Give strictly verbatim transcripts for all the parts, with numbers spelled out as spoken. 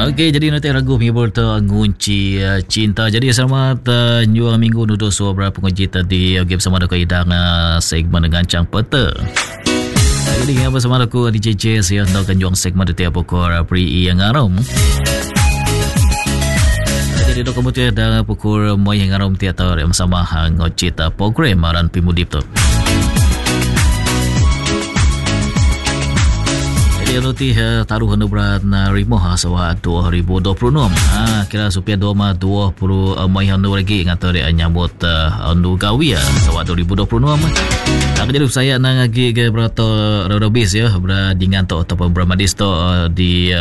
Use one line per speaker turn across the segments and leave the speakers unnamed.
Okey, jadi nanti ragu menghibur ngunci uh, cinta. Jadi selamat uh, juang minggu nuduh suara pengunci tadi game bersama dengan Idang uh, segmen dengan Gancang Peta. Jadi yang bersama aku D J Jess ya untuk juang segmen tiap pukul pri yang ngarom. Jadi dok kemudian ada pukul moi yang ngarom teater yang sama ngocita program aran pimudip tu. Jadi taruh hendak berat na rimo hasawa dua ribu dua puluh enam. Ah kira supaya dua ma dua puluh mai hendak lagi ngata dia nyambut hendak gawi ya hasawa dua ribu dua puluh enam. Tak jadi saya nang lagi ke berato rodobis ya berdingan to ataupun bermadis to di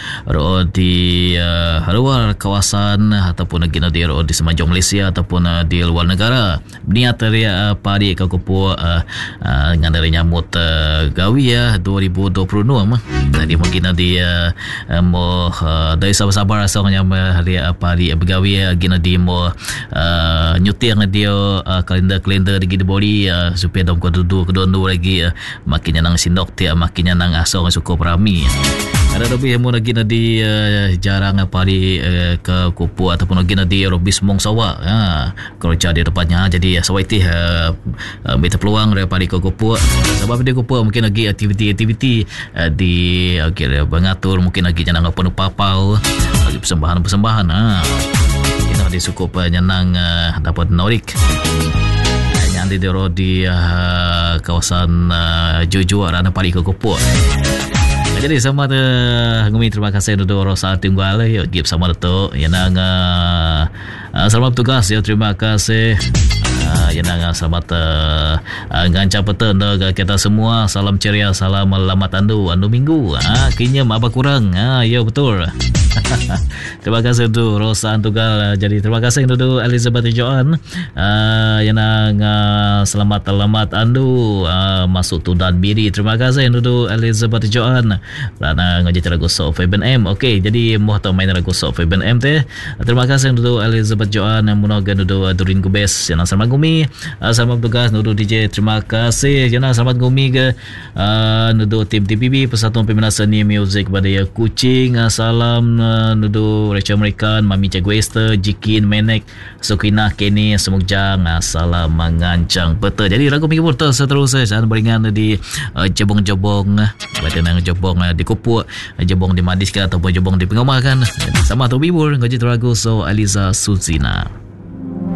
ro di luar kawasan ataupun lagi di ro di semenanjung Malaysia ataupun di luar negara. Niat dia padi ke kupu ngandari nyambut gawi ya dua ribu dua puluh enam. Jadi mungkin nanti uh, mau uh, dari sabar-sabar rasanya dia apa dia bergawi gina dia mau uh, nyutir dia uh, kalender-kalender di body uh, supaya dom ko duduk kedua-dua lagi uh, makin nang sindok dia makin nang asong suku perami. Ada lebih yang lagi nanti uh, jarang apa di uh, ke kupu ataupun lagi nanti robis mong sawa ha kerja di depannya jadi sawai teh uh, uh, minta peluang daripada ke kupu sebab dia kupu mungkin lagi aktiviti-aktiviti uh, di okay, mengatur mungkin lagi jangan penuh papau lagi persembahan-persembahan ha kita di cukup uh, nyenang uh, dapat norik nanti di di uh, kawasan uh, Jojo arana pari ke kupu. Jadi sama tu ngumi terima kasih untuk Rosa Tunggal ya gip sama tu yang nang uh, selamat tugas ya terima kasih uh, yang nang selamat uh, gancang peta untuk kita semua salam ceria salam selamat andu andu minggu ah kinya apa kurang ah ya betul. Terima kasih untuk Rosa Tunggal. Jadi terima kasih untuk Elizabeth Joan uh, yang nang uh, selamat selamat andu uh, masuk tundan biri. Terima kasih untuk Elizabeth Joan kerana ngaji lagu so Fabian M. Okey, jadi muah tau main lagu so Fabian M teh. Terima kasih untuk Elizabeth Joan yang munagan untuk Durin Gubes yang selamat gumi. Uh, selamat tugas untuk D J. Terima kasih yang selamat gumi ke uh, untuk tim T P B Persatuan Pembina Seni Muzik Badaya Kuching. Uh, salam uh, untuk Recha American, Mami Cikgu Esther, Jikin Menek, Sukina Kenny, Semugjang. Uh, salam mengancang peta. Jadi ragu minggu pun seterusnya saya beringan di uh, jebong-jebong badan nang jebong uh, di kupu jebong di Madis ataupun jebong di Pengomakan sama tu bibur ngaji teragu so Aliza Suzina.